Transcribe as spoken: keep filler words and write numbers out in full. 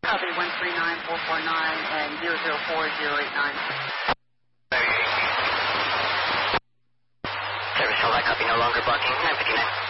Copy one three nine four four nine and zero zero four zero eight nine. Service held, I copy, no longer blocking, nine fifty-nine.